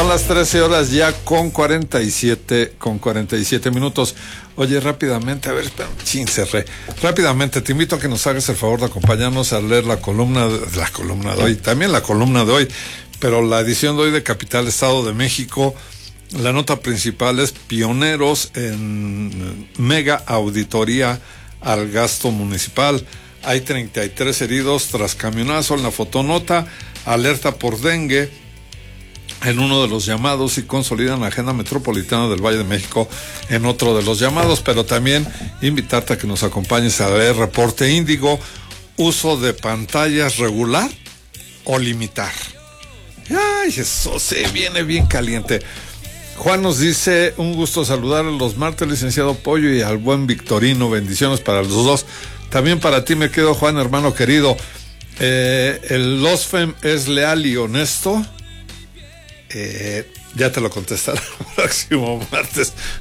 las 13 horas ya con 47 minutos. Oye, rápidamente, a ver, cerré. Rápidamente, te invito a que nos hagas el favor de acompañarnos a leer la columna de hoy, también la columna de hoy, pero la edición de hoy de Capital Estado de México. La nota principal es: pioneros en mega auditoría al gasto municipal. Hay 33 heridos tras camionazo. En la fotonota, alerta por dengue en uno de los llamados y consolidan la agenda metropolitana del Valle de México en otro de los llamados. Pero también invitarte a que nos acompañes a ver Reporte Índigo: uso de pantallas regular o limitar. Ay, eso se viene bien caliente. Juan nos dice: un gusto saludar a los martes, licenciado Pollo, y al buen Victorino. Bendiciones para los dos. También para ti me quedo, Juan, hermano querido. ¿El LOSFEM es leal y honesto? Ya te lo contestaré el próximo martes.